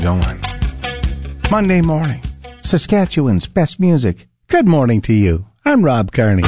Going. Monday morning, Saskatchewan's best music. Good morning to you. I'm Rob Kearney.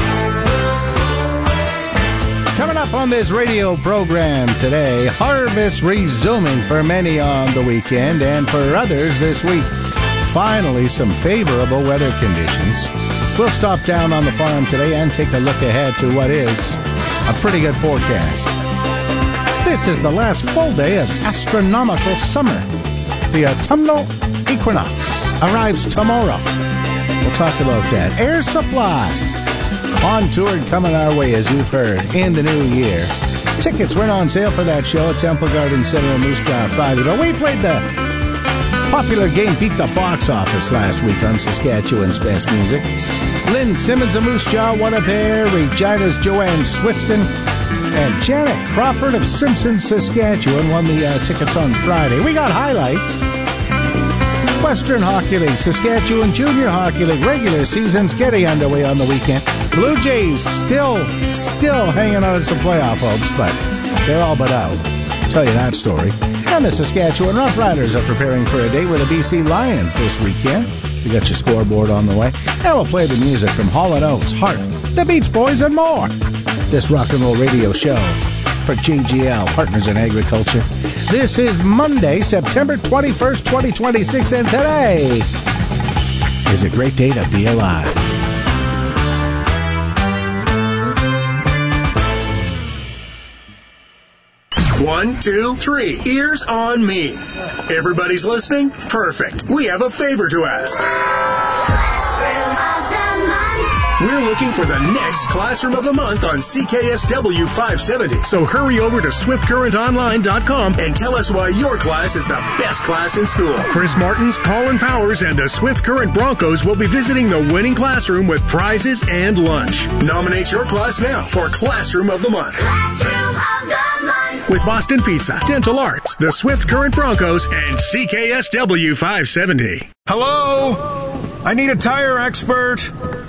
Coming up on this radio program today, harvest resuming for many on the weekend and for others this week. Finally, some favorable weather conditions. We'll stop down on the farm today and take a look ahead to what is a pretty good forecast. This is the last full day of astronomical summer. The autumnal equinox arrives tomorrow. We'll talk about that. Air Supply on tour and coming our way, as you've heard, in the new year. Tickets went on sale for that show at Temple Garden Center in Moose Jaw Friday. But we played the popular game Beat the Box Office last week on Saskatchewan's Best Music. Lynn Simmons of Moose Jaw won a pair. Regina's Joanne Swiston and Janet Crawford of Simpson, Saskatchewan won the tickets on Friday. We got highlights. Western Hockey League, Saskatchewan Junior Hockey League regular season's getting underway on the weekend. Blue Jays still hanging on to some playoff hopes, but they're all but out. I'll tell you that story. And the Saskatchewan Roughriders are preparing for a date with the BC Lions this weekend. We got your scoreboard on the way. And we'll play the music from Hall & Oates, Heart, the Beach Boys, and more. This rock and roll radio show for JGL, Partners in Agriculture. This is Monday, September 21st, 2026, and today is a great day to be alive. One, two, three. Ears on me. Everybody's listening? Perfect. We have a favor to ask. We're looking for the next Classroom of the Month on CKSW 570. So hurry over to SwiftCurrentOnline.com and tell us why your class is the best class in school. Chris Martins, Colin Powers, and the Swift Current Broncos will be visiting the winning classroom with prizes and lunch. Nominate your class now for Classroom of the Month. Classroom of the Month. With Boston Pizza, Dental Arts, the Swift Current Broncos, and CKSW 570. Hello? I need a tire expert.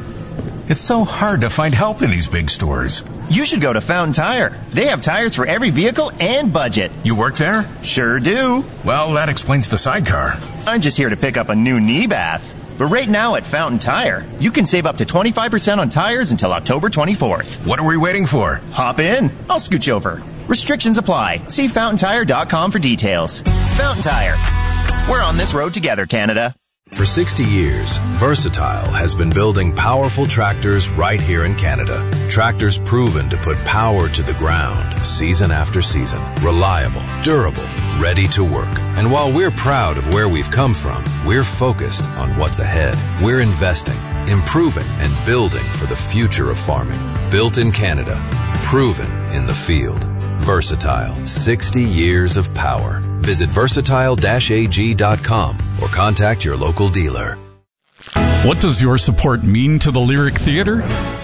It's so hard to find help in these big stores. You should go to Fountain Tire. They have tires for every vehicle and budget. You work there? Sure do. Well, that explains the sidecar. I'm just here to pick up a new knee bath. But right now at Fountain Tire, you can save up to 25% on tires until October 24th. What are we waiting for? Hop in. I'll scooch over. Restrictions apply. See fountaintire.com for details. Fountain Tire. We're on this road together, Canada. For 60 years, Versatile has been building powerful tractors right here in Canada. Tractors proven to put power to the ground season after season. Reliable, durable, ready to work. And while we're proud of where we've come from, we're focused on what's ahead. We're investing, improving, and building for the future of farming. Built in Canada, proven in the field. Versatile, 60 years of power. Visit versatile-ag.com or contact your local dealer. What does your support mean to the Lyric Theatre?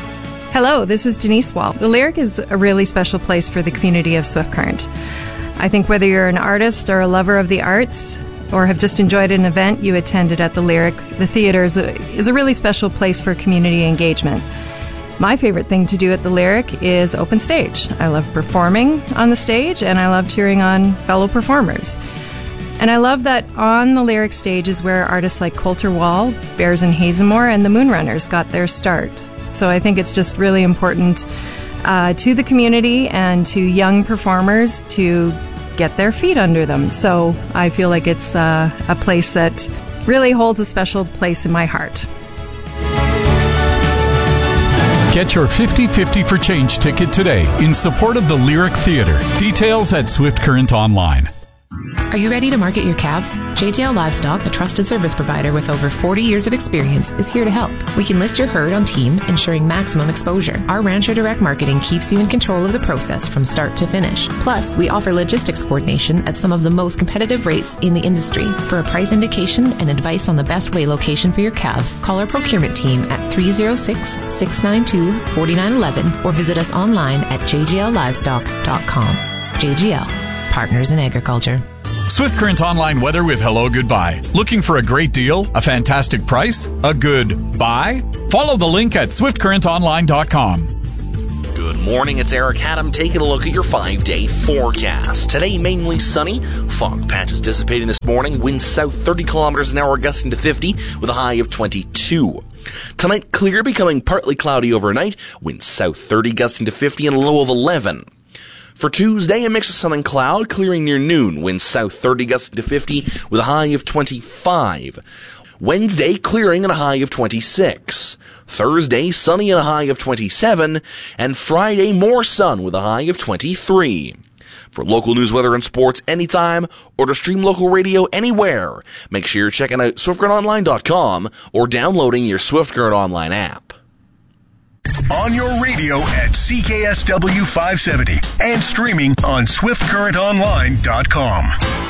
Hello, this is Denise Wall. The Lyric is a really special place for the community of Swift Current. I think whether you're an artist or a lover of the arts or have just enjoyed an event you attended at the Lyric, the theater is a really special place for community engagement. My favorite thing to do at the Lyric is open stage. I love performing on the stage, and I love cheering on fellow performers. And I love that on the Lyric stage is where artists like Coulter Wall, Bears and Hazelmore, and the Moonrunners got their start. So I think it's just really important to the community and to young performers to get their feet under them. So I feel like it's a place that really holds a special place in my heart. Get your 50/50 for Change ticket today in support of the Lyric Theatre. Details at Swift Current Online. Are you ready to market your calves? JGL Livestock, a trusted service provider with over 40 years of experience, is here to help. We can list your herd on team, ensuring maximum exposure. Our Rancher Direct Marketing keeps you in control of the process from start to finish. Plus, we offer logistics coordination at some of the most competitive rates in the industry. For a price indication and advice on the best weigh location for your calves, call our procurement team at 306-692-4911 or visit us online at jgllivestock.com. JGL, Partners in Agriculture. Swift Current Online weather with Hello Goodbye. Looking for a great deal, a fantastic price, a good buy? Follow the link at swiftcurrentonline.com. Good morning, it's Eric Haddam taking a look at your 5-day forecast. Today, mainly sunny. Fog patches dissipating this morning. Winds south 30 kilometers an hour, gusting to 50 with a high of 22. Tonight, clear, becoming partly cloudy overnight. Winds south 30, gusting to 50 and a low of 11. For Tuesday, a mix of sun and cloud, clearing near noon. Winds south 30, gusting to 50 with a high of 25. Wednesday, clearing and a high of 26. Thursday, sunny and a high of 27. And Friday, more sun with a high of 23. For local news, weather, and sports anytime, or to stream local radio anywhere, make sure you're checking out SwiftCurrentOnline.com or downloading your Swift Current Online app. On your radio at CKSW 570 and streaming on SwiftCurrentOnline.com.